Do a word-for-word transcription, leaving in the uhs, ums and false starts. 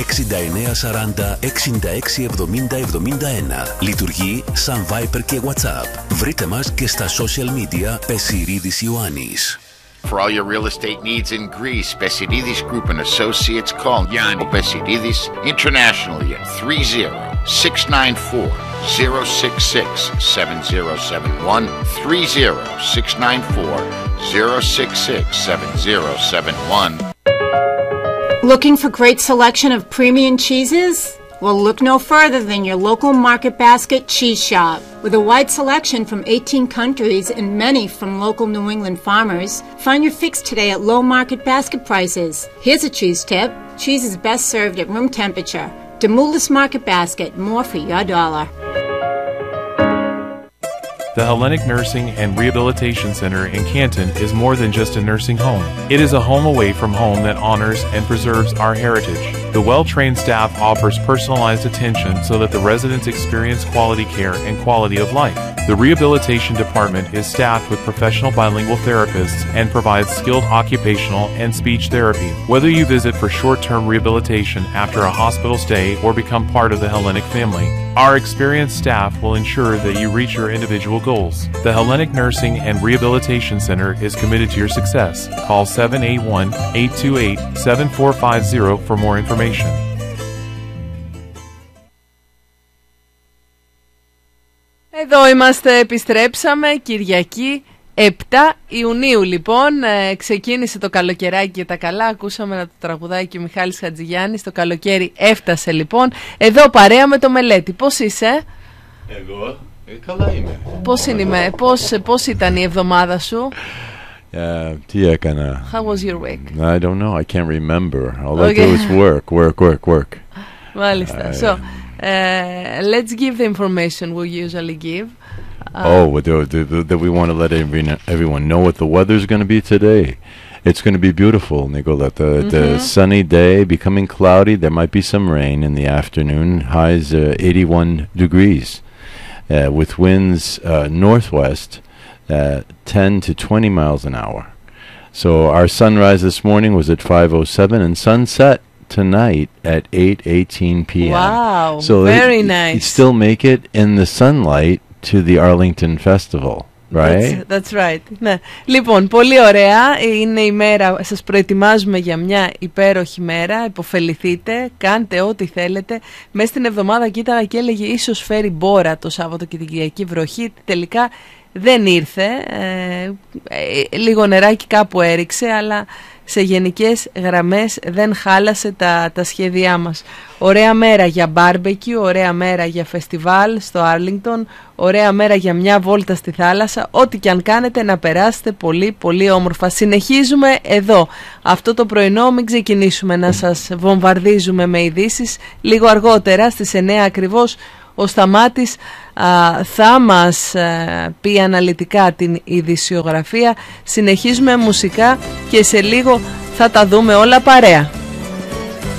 εξήντα εννέα σαράντα εξήντα έξι εβδομήντα εβδομήντα ένα. Λειτουργεί σαν Viber και WhatsApp. Βρείτε μας και στα social media Πεσιρίδης Ιωάννης. For all your real estate needs in Greece, Besiridis Group and Associates call Yanni Besiridis internationally at three zero six nine four zero six six seven zero seven one, three zero six nine four zero six six seven zero seven one. Looking for great selection of premium cheeses? Well, look no further than your local Market Basket cheese shop. With a wide selection from eighteen countries and many from local New England farmers, find your fix today at low Market Basket prices. Here's a cheese tip. Cheese is best served at room temperature. Demoulas Market Basket, more for your dollar. The Hellenic Nursing and Rehabilitation Center in Canton is more than just a nursing home. It is a home away from home that honors and preserves our heritage. The well-trained staff offers personalized attention so that the residents experience quality care and quality of life. The Rehabilitation Department is staffed with professional bilingual therapists and provides skilled occupational and speech therapy. Whether you visit for short-term rehabilitation after a hospital stay or become part of the Hellenic family, our experienced staff will ensure that you reach your individual goals. The Hellenic Nursing and Rehabilitation Center is committed to your success. Call seven eight one, eight two eight, seven four five zero for more information. Εδώ είμαστε, επιστρέψαμε, Κυριακή επτά Ιουνίου λοιπόν, ε, ξεκίνησε το καλοκαιράκι και τα καλά, ακούσαμε να το τραγουδάει και ο Μιχάλης Χατζηγιάννης, το καλοκαίρι έφτασε λοιπόν, εδώ παρέα με το Μελέτη. Πώς είσαι? Εγώ, ε, καλά είμαι. Πώς, είναι, πώς, πώς ήταν η εβδομάδα σου? Uh, τι έκανα? How was your week? I don't know, I can't remember. All I Okay. do is work, work, work, work. Μάλιστα, Uh, so uh, let's give the information we usually give. Uh, oh, do, do, do, that we want to let everyone, everyone know what the weather's going to be today. It's going to be beautiful, Nicolette. The, mm-hmm. the sunny day becoming cloudy. There might be some rain in the afternoon. Highs uh, eighty-one degrees uh, with winds uh, northwest uh, ten to twenty miles an hour. So our sunrise this morning was at five oh seven and sunset tonight at eight eighteen p.m. Wow, so very it, nice. You still make it in the sunlight to the Arlington Festival, right? That's, that's right. Ναι. Λοιπόν, πολύ ωραία. Είναι η μέρα, σας προετοιμάζουμε για μια υπέροχη μέρα. Υποφεληθείτε, κάντε ό,τι θέλετε. Μέσα στην εβδομάδα κοίταγα και έλεγε ίσως φέρει μπόρα το Σάββατο και την Κυριακή βροχή. Τελικά δεν ήρθε. Ε, ε, λίγο νεράκι κάπου έριξε, αλλά σε γενικές γραμμές δεν χάλασε τα, τα σχέδιά μας. Ωραία μέρα για μπάρμπεκιου, ωραία μέρα για φεστιβάλ στο Άρλινγκτον, ωραία μέρα για μια βόλτα στη θάλασσα. Ό,τι και αν κάνετε να περάσετε πολύ πολύ όμορφα. Συνεχίζουμε εδώ. Αυτό το πρωινό μην ξεκινήσουμε να σας βομβαρδίζουμε με ειδήσεις. Λίγο αργότερα στις εννέα ακριβώς ο Σταμάτης α, θα μας α, πει αναλυτικά την ειδησιογραφία. Συνεχίζουμε μουσικά και σε λίγο θα τα δούμε όλα παρέα.